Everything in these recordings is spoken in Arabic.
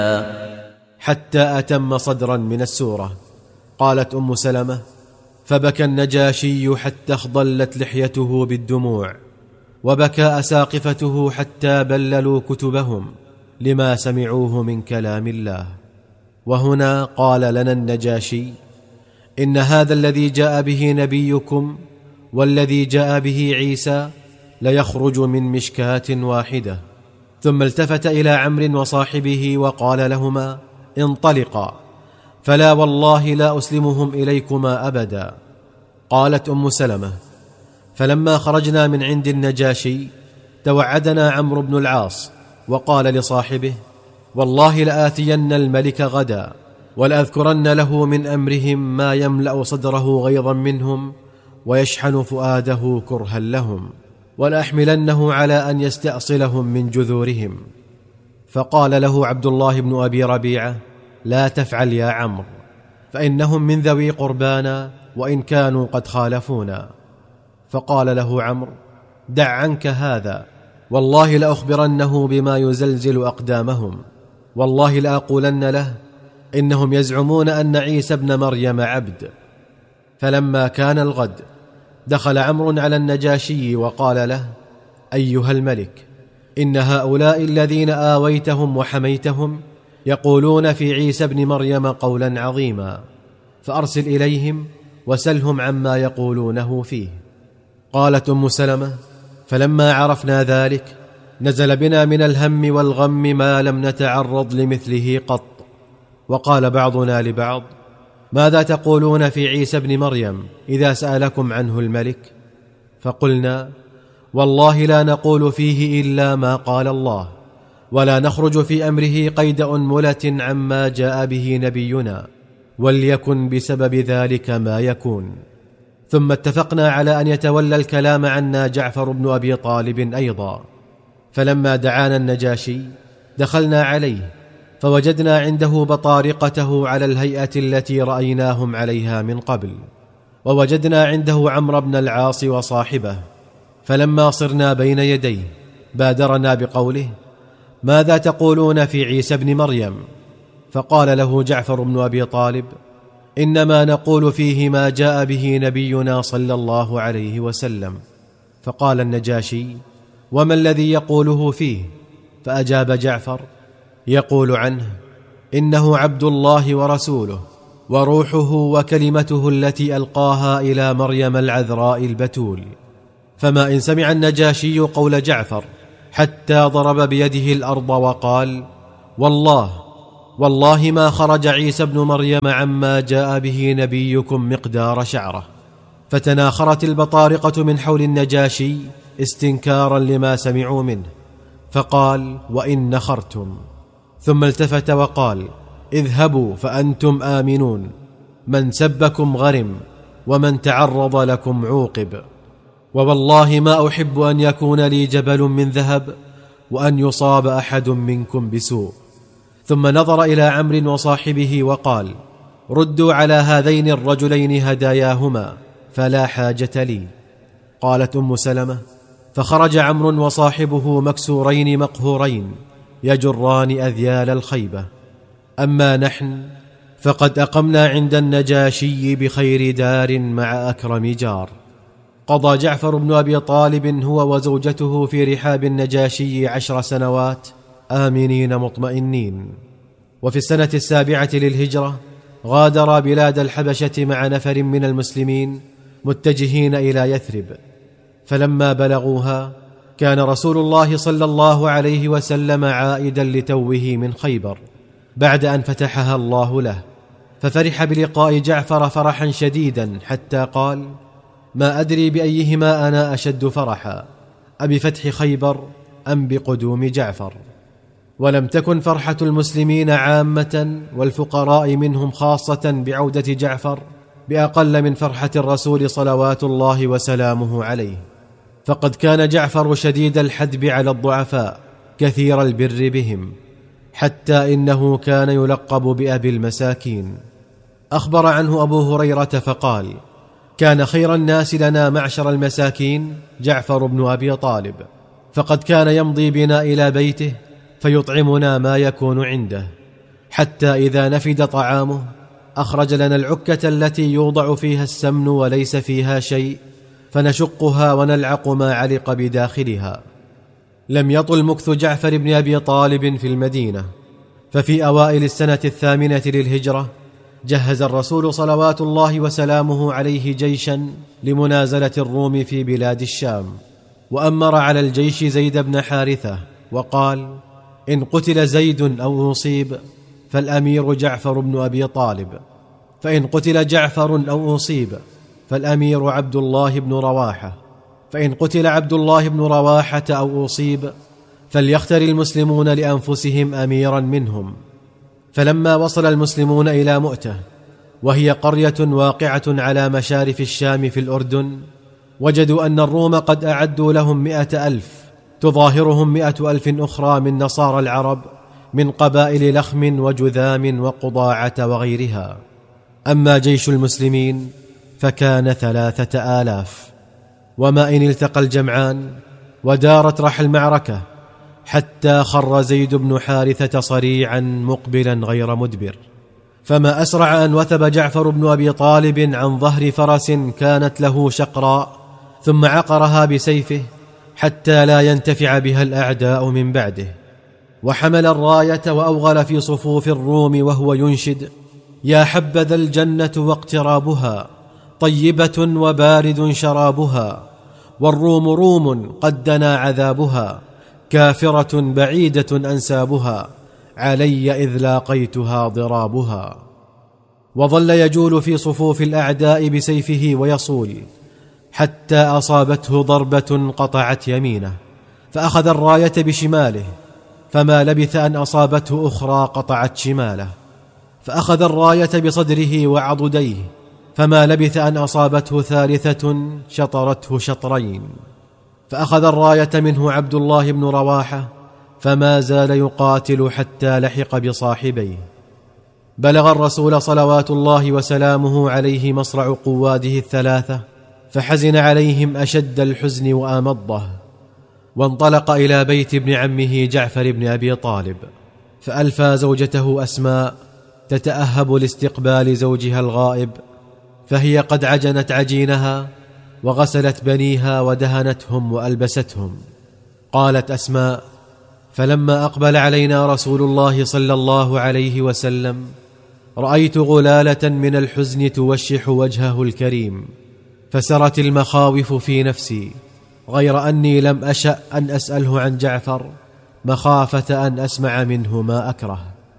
حتى أتم صدرا من السورة. قالت أم سلمة: فبكى النجاشي حتى اخضلت لحيته بالدموع، وبكى أساقفته حتى بللوا كتبهم لما سمعوه من كلام الله. وهنا قال لنا النجاشي: إن هذا الذي جاء به نبيكم والذي جاء به عيسى ليخرج من مشكاة واحدة. ثم التفت إلى عمرو وصاحبه وقال لهما: انطلقا، فلا والله لا أسلمهم إليكما أبدا. قالت أم سلمة: فلما خرجنا من عند النجاشي توعدنا عمرو بن العاص وقال لصاحبه: والله لآتين الملك غدا ولأذكرن له من أمرهم ما يملأ صدره غيظا منهم ويشحن فؤاده كرها لهم، ولأحملنه على أن يستأصلهم من جذورهم. فقال له عبد الله بن أبي ربيعة: لا تفعل يا عمرو، فإنهم من ذوي قربانا وإن كانوا قد خالفونا. فقال له عمرو: دع عنك هذا، والله لأخبرنه بما يزلزل أقدامهم، والله لأقولن له إنهم يزعمون أن عيسى ابن مريم عبد. فلما كان الغد دخل عمرو على النجاشي وقال له: أيها الملك، إن هؤلاء الذين آويتهم وحميتهم يقولون في عيسى ابن مريم قولا عظيما، فأرسل إليهم وسلهم عما يقولونه فيه. قالت أم سلمة: فلما عرفنا ذلك نزل بنا من الهم والغم ما لم نتعرض لمثله قط. وقال بعضنا لبعض: ماذا تقولون في عيسى ابن مريم إذا سألكم عنه الملك؟ فقلنا: والله لا نقول فيه إلا ما قال الله، ولا نخرج في أمره قيد أنملة عما جاء به نبينا، وليكن بسبب ذلك ما يكون. ثم اتفقنا على أن يتولى الكلام عنا جعفر بن أبي طالب أيضا. فلما دعانا النجاشي دخلنا عليه، فوجدنا عنده بطارقته على الهيئة التي رأيناهم عليها من قبل، ووجدنا عنده عمرو بن العاص وصاحبه. فلما صرنا بين يديه بادرنا بقوله: ماذا تقولون في عيسى ابن مريم؟ فقال له جعفر بن أبي طالب: إنما نقول فيه ما جاء به نبينا صلى الله عليه وسلم. فقال النجاشي: وما الذي يقوله فيه؟ فأجاب جعفر: يقول عنه: إنه عبد الله ورسوله وروحه وكلمته التي ألقاها إلى مريم العذراء البتول. فما إن سمع النجاشي قول جعفر حتى ضرب بيده الأرض وقال: والله ما خرج عيسى ابن مريم عما جاء به نبيكم مقدار شعره. فتناخرت البطارقة من حول النجاشي استنكارا لما سمعوا منه، فقال: وإن نخرتم. ثم التفت وقال: اذهبوا فأنتم آمنون، من سبكم غرم، ومن تعرض لكم عوقب. ووالله ما أحب أن يكون لي جبل من ذهب وأن يصاب أحد منكم بسوء. ثم نظر إلى عمرو وصاحبه وقال: ردوا على هذين الرجلين هداياهما فلا حاجة لي. قالت أم سلمة: فخرج عمرو وصاحبه مكسورين مقهورين يجران أذيال الخيبة. أما نحن فقد أقمنا عند النجاشي بخير دار مع أكرم جار. قضى جعفر بن أبي طالب هو وزوجته في رحاب النجاشي 10 سنوات آمنين مطمئنين. وفي السنة 7 للهجرة غادر بلاد الحبشة مع نفر من المسلمين متجهين إلى يثرب. فلما بلغوها كان رسول الله صلى الله عليه وسلم عائدا لتوه من خيبر بعد أن فتحها الله له، ففرح بلقاء جعفر فرحا شديدا حتى قال: ما أدري بأيهما أنا أشد فرحا، أبفتح خيبر أم بقدوم جعفر. ولم تكن فرحة المسلمين عامة والفقراء منهم خاصة بعودة جعفر بأقل من فرحة الرسول صلوات الله وسلامه عليه، فقد كان جعفر شديد الحدب على الضعفاء كثير البر بهم، حتى إنه كان يلقب بأبي المساكين. أخبر عنه أبو هريرة فقال: كان خير الناس لنا معشر المساكين جعفر بن أبي طالب، فقد كان يمضي بنا إلى بيته فيطعمنا ما يكون عنده، حتى إذا نفد طعامه أخرج لنا العكة التي يوضع فيها السمن وليس فيها شيء، فنشقها ونلعق ما علق بداخلها. لم يطل مكث جعفر بن أبي طالب في المدينة، ففي أوائل السنة 8 للهجرة جهز الرسول صلوات الله وسلامه عليه جيشا لمنازلة الروم في بلاد الشام، وأمر على الجيش زيد بن حارثة وقال: إن قتل زيد أو أصيب فالأمير جعفر بن أبي طالب، فإن قتل جعفر أو أصيب فالأمير عبد الله بن رواحة، فإن قتل عبد الله بن رواحة أو أصيب فليختر المسلمون لأنفسهم أميرا منهم. فلما وصل المسلمون إلى مؤتة، وهي قرية واقعة على مشارف الشام في الأردن، وجدوا أن الروم قد أعدوا لهم 100,000 تظاهرهم 100,000 أخرى من نصارى العرب من قبائل لخم وجذام وقضاعة وغيرها. أما جيش المسلمين فكان 3,000. وما إن التقى الجمعان ودارت رح المعركة حتى خر زيد بن حارثة صريعا مقبلا غير مدبر، فما أسرع أن وثب جعفر بن أبي طالب عن ظهر فرس كانت له شقراء، ثم عقرها بسيفه حتى لا ينتفع بها الأعداء من بعده، وحمل الراية وأوغل في صفوف الروم وهو ينشد: يا حبذا الجنة واقترابها، طيبة وبارد شرابها، والروم روم قد دنا عذابها، كافرة بعيدة أنسابها، علي إذ لاقيتها ضرابها. وظل يجول في صفوف الأعداء بسيفه ويصول حتى أصابته ضربة قطعت يمينه، فأخذ الراية بشماله، فما لبث أن أصابته أخرى قطعت شماله، فأخذ الراية بصدره وعضديه، فما لبث أن أصابته ثالثة شطرته شطرين، فأخذ الراية منه عبد الله بن رواحة، فما زال يقاتل حتى لحق بصاحبيه. بلغ الرسول صلوات الله وسلامه عليه مصرع قواده 3، فحزن عليهم أشد الحزن وأمضه، وانطلق إلى بيت ابن عمه جعفر بن أبي طالب، فألفى زوجته أسماء تتأهب لاستقبال زوجها الغائب، فهي قد عجنت عجينها وغسلت بنيها ودهنتهم وألبستهم. قالت أسماء: فلما أقبل علينا رسول الله صلى الله عليه وسلم رأيت غلالة من الحزن توشح وجهه الكريم، فسرت المخاوف في نفسي، غير أني لم أشأ أن أسأله عن جعفر مخافة أن أسمع منه ما أكره،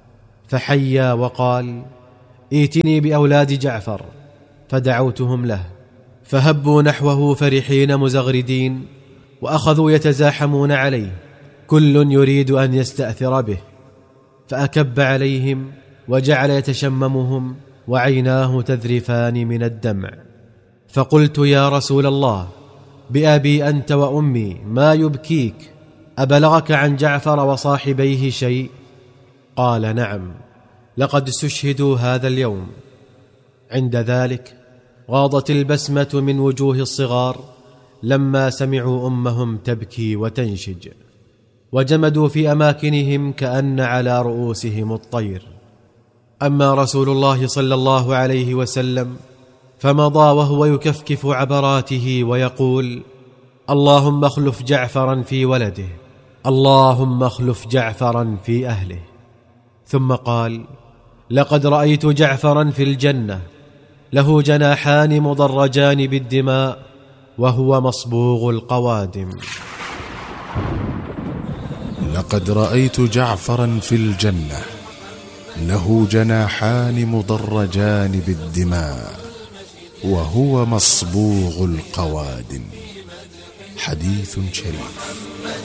فحيا وقال: ائتني بأولاد جعفر، فدعوتهم له، فهبوا نحوه فرحين مزغردين، وأخذوا يتزاحمون عليه، كل يريد أن يستأثر به، فأكب عليهم وجعل يتشممهم وعيناه تذرفان من الدمع. فقلت: يا رسول الله، بأبي أنت وأمي، ما يبكيك؟ أبلغك عن جعفر وصاحبيه شيء؟ قال: نعم، لقد استشهدوا هذا اليوم. عند ذلك غاضت البسمة من وجوه الصغار لما سمعوا أمهم تبكي وتنشج، وجمدوا في أماكنهم كأن على رؤوسهم الطير. أما رسول الله صلى الله عليه وسلم فمضى وهو يكفكف عبراته ويقول: اللهم اخلف جعفرا في ولده، اللهم اخلف جعفرا في أهله. ثم قال: لقد رأيت جعفرا في الجنة، له جناحان مضرجان بالدماء، وهو مصبوغ القوادم. لقد رأيت جعفرا في الجنة، له جناحان مضرجان بالدماء، وهو مصبوغ القوادم. حديث شريف.